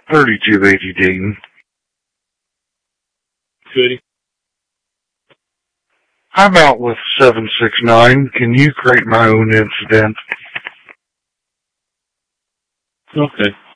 3280 Dean. Goody. I'm out with 769. Can you create my own incident? Okay.